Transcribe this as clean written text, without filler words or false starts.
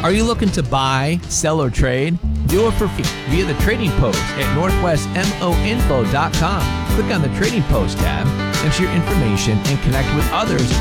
Are you looking to buy, sell, or trade? Do it for free via the Trading Post at northwestmoinfo.com. Click on the Trading Post tab, enter your information, and connect with others